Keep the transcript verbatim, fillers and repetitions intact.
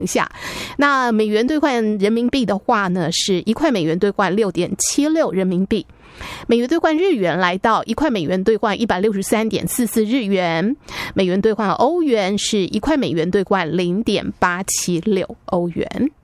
下，那美元兑换人民币的话呢，是一块美元兑换 六点七六 人民币。美元兑换日元来到一块美元兑换 一百六十三点四四 日元，美元兑换欧元是一块美元兑换 零点八七六 欧元。